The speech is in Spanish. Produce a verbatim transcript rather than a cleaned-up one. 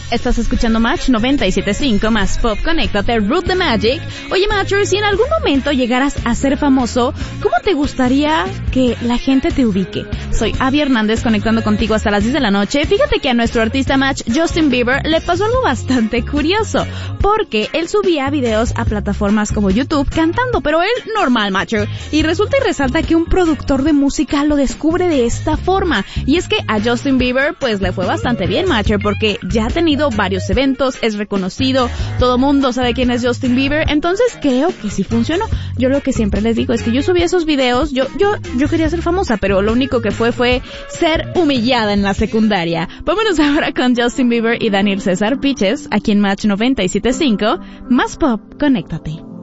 Estás escuchando Match noventa y siete punto cinco, más pop, conéctate, Root the Magic. Oye, Matcher, si en algún momento llegaras a ser famoso, ¿cómo te gustaría que la gente te ubique? Soy Abby Hernández, conectando contigo hasta las diez de la noche. Fíjate que a nuestro artista Match, Justin Bieber, le pasó algo bastante curioso, porque él subía videos a plataformas como YouTube cantando, pero él normal, Matcher. Y resulta y resalta que un productor de música lo descubre de esta forma. Y es que a Justin Bieber, pues le fue bastante bien, Matcher, porque ya ha tenido varios eventos, es reconocido, todo mundo sabe quién es Justin Bieber, entonces creo que sí funcionó. Yo lo que siempre les digo es que yo subí esos videos, yo, yo, yo quería ser famosa, pero lo único que fue fue ser humillada en la secundaria. Vámonos ahora con Justin Bieber y Daniel César Piches, aquí en Match noventa y siete punto cinco, más pop, conéctate.